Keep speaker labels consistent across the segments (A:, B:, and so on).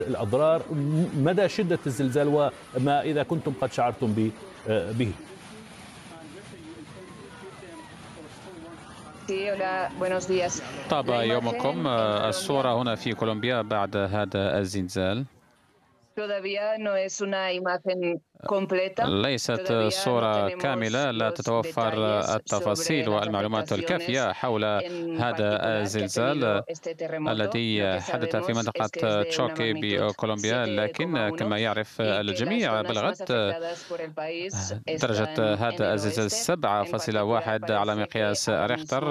A: الأضرار، مدى شدة الزلزال وما إذا كنتم قد شعرتم به.
B: طاب يومكم. الصورة هنا في كولومبيا بعد هذا الزلزال ليست صورة كاملة، لا تتوفر التفاصيل والمعلومات الكافية حول هذا الزلزال الذي حدث في منطقة تشوكي بكولومبيا، لكن كما يعرف الجميع بلغت درجة هذا الزلزال 7.1 على مقياس ريختر،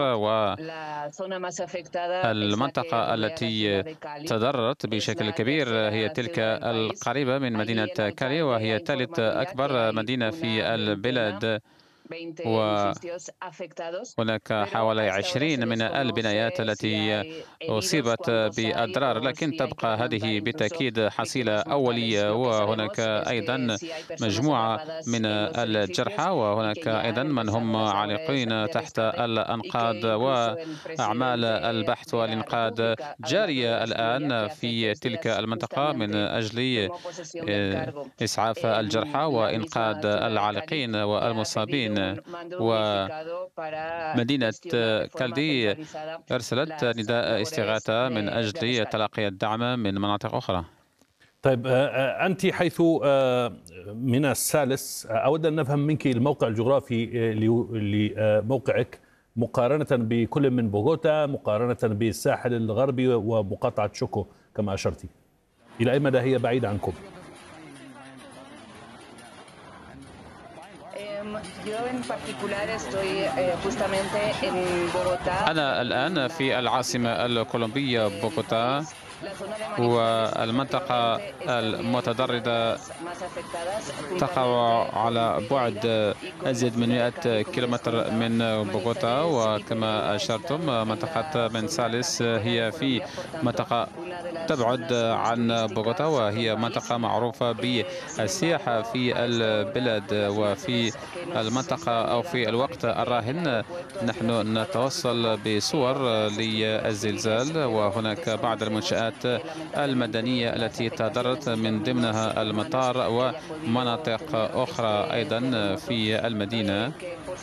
B: والمنطقة التي تضررت بشكل كبير هي تلك القريبة من مدينة كالي، وهي ثالث أكبر مدينة في البلاد، وهناك حوالي 20 من البنايات التي أصيبت بالأضرار، لكن تبقى هذه بالتأكيد حصيلة أولية، وهناك أيضا مجموعة من الجرحى، وهناك أيضا من هم عالقين تحت الأنقاض، وأعمال البحث والإنقاذ جارية الآن في تلك المنطقة من أجل إسعاف الجرحى وإنقاذ العالقين والمصابين. ومدينة كالدي أرسلت نداء استغاثة من أجل تلقي الدعم من مناطق أخرى.
A: طيب، أنت حيث من الثالث، أود أن نفهم منك الموقع الجغرافي لموقعك مقارنة بكل من بوغوتا، مقارنة بالساحل الغربي ومقاطعة شوكو كما أشرتي، إلى أي مدى هي بعيدة عنكم؟
B: أنا الآن في العاصمة الكولومبية بوغوتا، والمنطقة المتضررة تقع على بعد أزيد من 100 كيلومتر من بوغوتا، وكما أشرتم منطقة منساليس هي في منطقة تبعد عن بوغوتا، وهي منطقة معروفة بالسياحة في البلاد وفي المنطقة أو في الوقت الراهن. نحن نتوصل بصور للزلزال، وهناك بعض المنشآت المدنية التي تضررت من ضمنها المطار ومناطق أخرى أيضا في المدينة.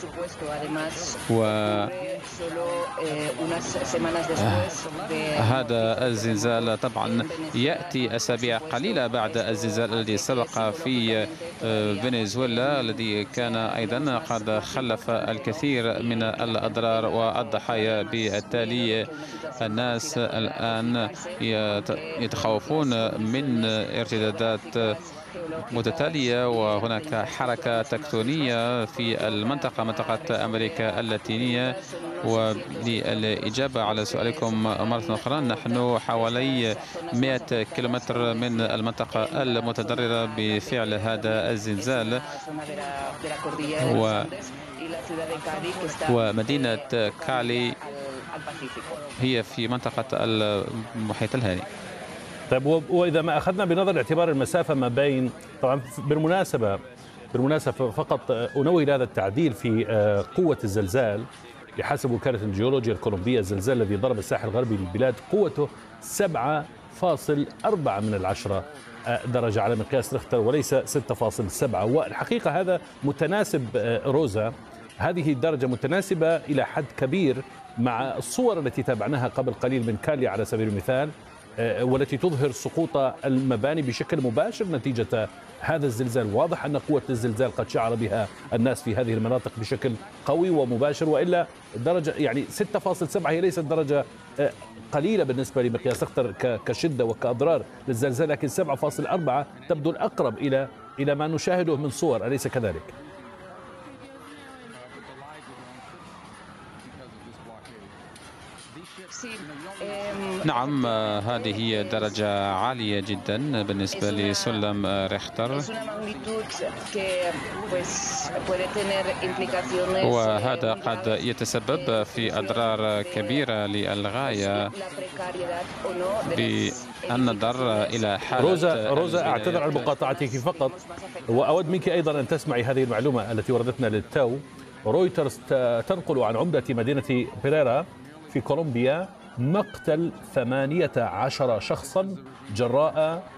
B: هذا الزلزال طبعا يأتي أسابيع قليلة بعد الزلزال الذي سبق في فنزويلا، الذي كان أيضا قد خلف الكثير من الأضرار والضحايا. بالتالي الناس الآن يتخوفون من ارتدادات متتالية، وهناك حركة تكتونية في المنطقة، منطقة أمريكا اللاتينية. وللإجابة على سؤالكم مرة أخرى، نحن حوالي 100 كيلومتر من المنطقة المتضررة بفعل هذا الزلزال، ومدينة كالي هي في منطقة المحيط الهادي.
A: طيب، وإذا ما أخذنا بنظر الاعتبار المسافة ما بين، طبعا بالمناسبة فقط أنوه إلى هذا التعديل في قوة الزلزال. بحسب وكالة الجيولوجيا الكولومبية، الزلزال الذي ضرب الساحل الغربي للبلاد قوته 7.4 من 10 درجة على مقياس ريختر، وليس 6.7. والحقيقة هذا متناسب، روزا، هذه الدرجة متناسبة إلى حد كبير مع الصور التي تابعناها قبل قليل من كاليا على سبيل المثال، والتي تظهر سقوط المباني بشكل مباشر نتيجة هذا الزلزال. واضح أن قوة الزلزال قد شعر بها الناس في هذه المناطق بشكل قوي ومباشر، وإلا درجة يعني 6.7 هي ليست درجة قليلة بالنسبة لمقياس ريختر كشدة وكأضرار للزلزال، لكن 7.4 تبدو الأقرب إلى ما نشاهده من صور، أليس كذلك؟
B: نعم، هذه هي درجة عالية جدا بالنسبة لسلم ريختر، وهذا قد يتسبب في أضرار كبيرة للغاية بالنظر إلى حالة.
A: روزا، أعتذر عن مقاطعتك فقط، وأود منك أيضا أن تسمعي هذه المعلومة التي وردتنا للتو. رويترز تنقل عن عمدة مدينة بيريرا في كولومبيا مقتل 18 شخصا جراء